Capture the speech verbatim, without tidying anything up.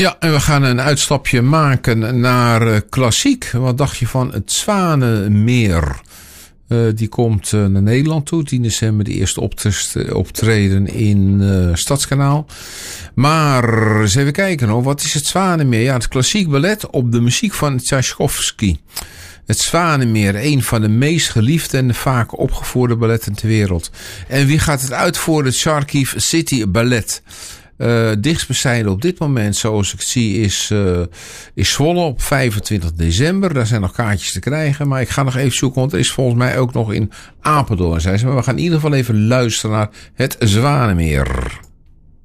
Ja, en we gaan een uitstapje maken naar uh, klassiek. Wat dacht je van het Zwanenmeer? Uh, die komt uh, naar Nederland toe. tien december de eerste optreden in uh, Stadskanaal. Maar eens even kijken hoor. Wat is het Zwanenmeer? Ja, het klassiek ballet op de muziek van Tchaikovsky. Het Zwanenmeer, een van de meest geliefde en vaak opgevoerde balletten ter wereld. En wie gaat het uitvoeren? Het Charkiv City Ballet. Uh, dichtstbijzijnde op dit moment, zoals ik zie, is, uh, is Zwolle op vijfentwintig december. Daar zijn nog kaartjes te krijgen. Maar ik ga nog even zoeken, want er is volgens mij ook nog in Apeldoorn. Zijn ze. Maar we gaan in ieder geval even luisteren naar het Zwanenmeer.